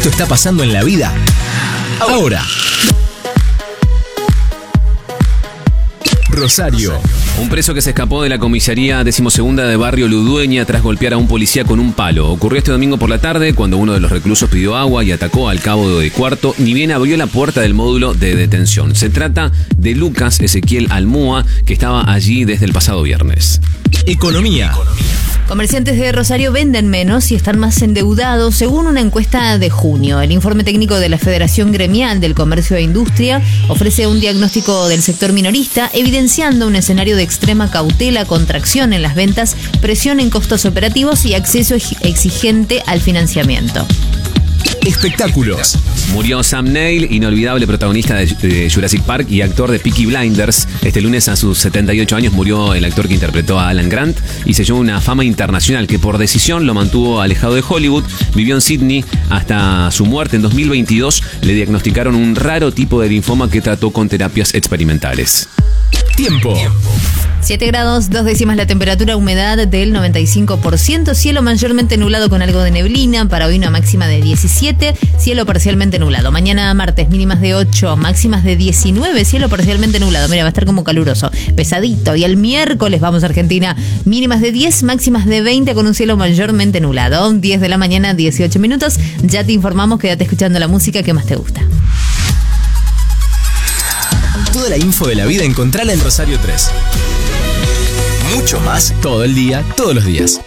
Esto está pasando en la vida ahora. Rosario. Un preso que se escapó de la comisaría 12ª de Barrio Ludueña tras golpear a un policía con un palo. Ocurrió este domingo por la tarde cuando uno de los reclusos pidió agua y atacó al cabo de cuarto, ni bien abrió la puerta del módulo de detención. Se trata de Lucas Ezequiel Almúa, que estaba allí desde el pasado viernes. Economía. Comerciantes de Rosario venden menos y están más endeudados, según una encuesta de junio. El informe técnico de la Federación Gremial del Comercio e Industria ofrece un diagnóstico del sector minorista, evidenciando un escenario de extrema cautela, contracción en las ventas, presión en costos operativos y acceso exigente al financiamiento. Espectáculos. Murió Sam Neill, inolvidable protagonista de Jurassic Park y actor de Peaky Blinders. Este lunes, a sus 78 años, murió el actor que interpretó a Alan Grant y se llevó una fama internacional que por decisión lo mantuvo alejado de Hollywood. Vivió en Sydney hasta su muerte en 2022. Le diagnosticaron un raro tipo de linfoma que trató con terapias experimentales. Tiempo. 7 grados, 2 décimas la temperatura, humedad del 95%, cielo mayormente nublado con algo de neblina, para hoy una máxima de 17, cielo parcialmente nublado. Mañana martes, mínimas de 8, máximas de 19, cielo parcialmente nublado. Mira, va a estar como caluroso, pesadito. Y el miércoles vamos a Argentina, mínimas de 10, máximas de 20 con un cielo mayormente nublado. 10 de la mañana, 18 minutos. Ya te informamos, quédate escuchando la música que más te gusta. Toda la info de la vida encontrala en Rosario 3. Mucho más todo el día, todos los días.